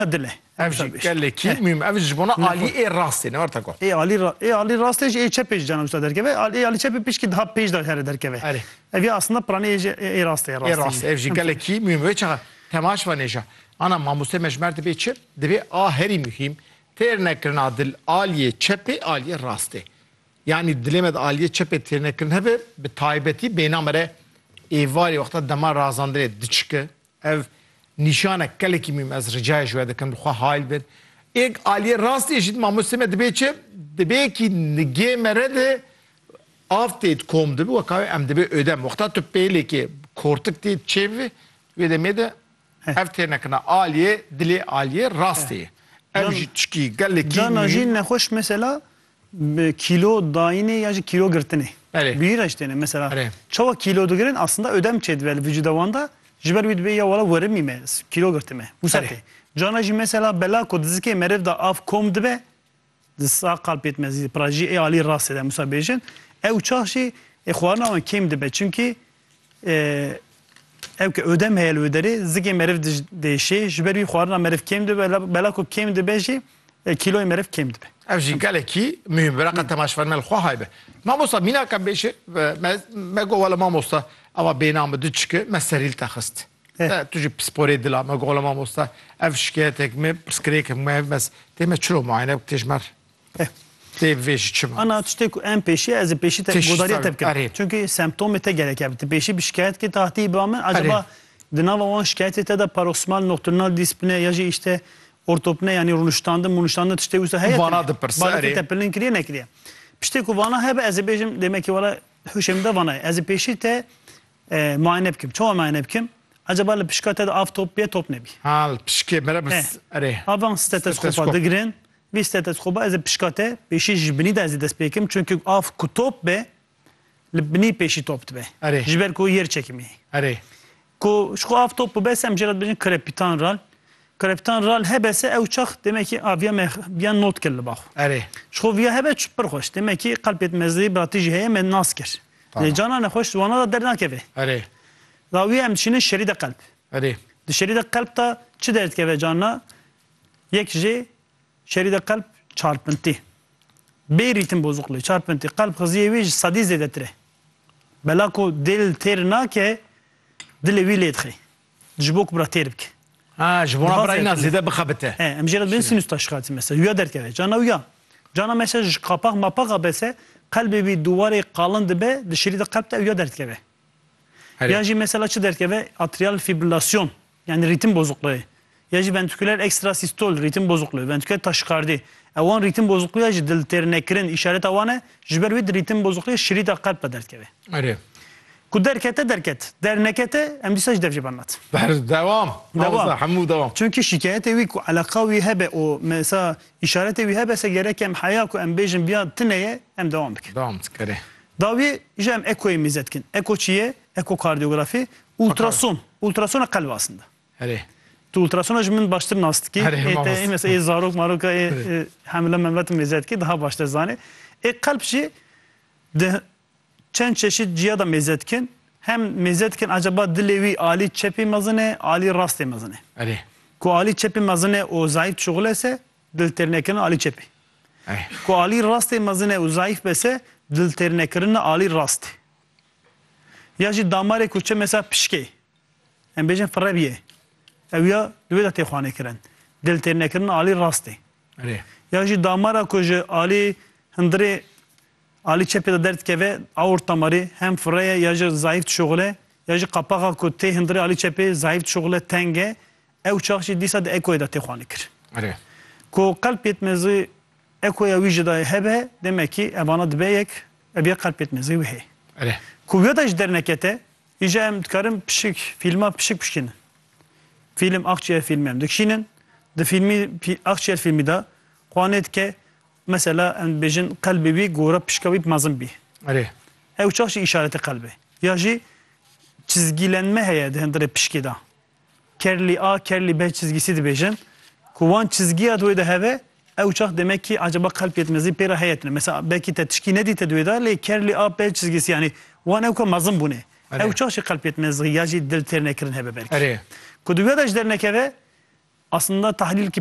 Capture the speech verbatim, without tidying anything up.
dile. Ev jî gelekî mühim. Ev ji bona alî ê rastê ne var tako. Ê alî ê alî rastê jî ê çepê jî cana wisa derkeve. Ê alî çepê pişkî daha pêş de here derkeve. Ev ya aslında pranê jî ê rastê ê rastê. Ev jî gelekî mühim ve çaxa temaş ve neja. Ana mamostê mejmer dibe çi dibe a herî mühim têr nekirina dil aliyê çepê aliyê rastê. Yani dilê me aliyê çepê têr nekirin hebe bi taybetî bêhna me re êvarê wexta dema razandirê diçike. Ev nîşanek gelekî mühim ez ricayê ji we dikim xwe hayl bin. Êk aliyê rastê jî mamostê me dibe çi dibe ki nigê me re de av tê kom dibe weka em dibe ödem. Wexta tu pêlekê kortik tê çêvî wê demê de ev têr nekirina aliyê dilê aliyê rastê. Ev jî tişkî gelekî cana jî nexweş mesela kilo dayînê ya jî kilo girtinê. Bîra ji têne mesela. Çawa kilo digirin aslında ödem çêdibe li vücuda wan da ji ber wî dibe ya wala werimî me kilo girtime. Wisa tê. Cana jî mesela bela ku dizikê meriv da av kom dibe di sağ qalp etmezî pra jî ê alî rastê de wisa bêjin. Ew çax jî ê xwarina wan kêm dibe çünkü ev ki ödem heye li derê zikê meriv değişê ji ber wî xwarina meriv kêm dibe bela ku kêm dibe jî kiloyê meriv kêm dibe. Ev jî gelekî mühim biraqa temaşvanme li xwe haybe. Mamosta mînaka bêşe me got wala mamosta ava bêhna me du çike me serîl te xist. Tu jî sporê dila me got wala mamosta ev şikayetek me pirsgirêkek me ev mes tê me çiro muayene bik têjmer. Tê vê jî çi me. Ana tiştê ku em pêşî ez ê pêşî te godariya te bikim. Çünkü semptomê te gerek hebite. Pêşî bir şikayet tahtî bî min acaba di nava wan şikayetê te de paroksimal nocturnal dispne ya jî işte ortopne yani rûniştandin rûniştandin tiştê wisa heye vana dipirse balê te pilin kiriye nekiriye. Piştê ku vana hebe ez ê bêjim demek ki wala huşêm de vana ez ê pêşî te muayene bikim. Çawa muayene bikim? Acaba li pişka te de av top biye top nebî. Ha li pişkê me re bis erê. Avan stetoskopa digirin. Vî stetoskopa ez ê pişka te pêşî ji binî de ez ê dest pê bikim çünkü av ku top be li binî pêşî top dibe. Erê. Ji ber ku yer çekimî. Erê. Ku ji ku av top bibe sem jê re dibêjin krepitan ral. Krepitan ral hebese ew çax demek ki aviya me biyan not kir li baxwe. Erê. Ji xwe viya hebe pir xweş. Demek ki qalp etmezlî biratî jî heye me nas kir. Cana nexweş wana da dernakeve. Erê. Da wî em dişînin şerîda qalp. Erê. Di şerîda qalp da çi derdikeve cana? Yek jî şerîda qalp çarpıntı. Bê rîtim bozukluğu çarpıntı. Qalp hıziyê wî ji sedî zêdetir e. Bela ku dil têr nake dilê wî lê dixê. Ji bo ku bira têr bike. Ha ji bona birayîna zêde bixebite. He em jê re dibin sinüs taşxatî mesela. Wîya derkeve. Cana wîya. Cana mesela ji qapak mapak bese qalbê wî duwarê qalin dibe di şerîda qalp de wîya derdikeve. Ya jî mesela çi derkeve atrial fibrilasyon yani ritim bozukluğu. Ya jî ventriküler ekstrasistol ritim bozukluğu. Ventriküler taşikardi. Ewan ritim bozukluğu jî dil têr nekirin işaret ewan e ji ber wî ritim bozukluğu şerîda qalp derkeve. Erê. Ku derkete derket. Dernekete em dîsa ji dev jî banat. Devam. Devam. Hemû devam. Çünkü şikayetê wî ku alaka wî hebe o mesela işaretê wî hebese gerek em heya ku em bêjin biya tineye em devam bikin. Devam dikare. Davî ji em ekoyê mêze dikin. Eko çi ye? Ekokardiyografi, ultrason. Ultrasona qalb aslında. Erê. Tu ultrasona ji min baştir nas dikî. Ê mesela ê zarok marok ê hemile memletim mêze dikî daha baştir zanê. Ê qalb jî di çend çeşit ciya da mêze dikin. Hem mêze dikin acaba dilê wî alî çepî mezin e, alî rastê mezin e. Erê. Ku alî çepî mezin e û zayıf şuğulese dil têr nekirin alî çepî. Ku alî rastê mezin e û zayıf bese dil têr nekirin alî rastê. Ya jî damarê ku çe mesela pişkê. Em bêjin firebiye. Ew ya divê de têxwanê kirin. Dil têr nekirin alî rastê. Erê. Ya jî damara ku ji alî hindirê alî çepê de derd dikeve aorta marî hem fireye ya jî zayıf dişuxule ya jî qapaxa ku tê hindirê alî çepê zayıf dişuxule teng e ew çax jî dîsa di ekoyê de têxwanê kir. Erê. Ku qalp yetmezî ekoya wî jî de hebe demek ki evana dibe yek ev ya qalp yetmezî wî heye. Erê. Ku ya da ji dernekete îje em dikarin pişik filma pişik pişkinin. Film akciğer filmi em dikişînin. Di filmî akciğer filmî de xwanê dike mesela em bêjin qalbê wî gora pişka wî mezin bî. Erê. Ew çax jî îşareti qalbê. Ya jî çizgilenme heye di hindirê pişkê de. Kerlî A, kerlî B çizgisi dibêjin. Ku wan çizgiya duyê de hebe ew çax demek ki acaba qalp yetmezî pêra heyetine. Mesela belki te tişkî nedîte duyê de lê kerlî A, B çizgisi yani wan ew ka mezin bûne. Ew çax jî qalp yetmezî ya jî dil têr nekirin hebe belki. Erê. Ku duya da ji dernekeve aslında tahlil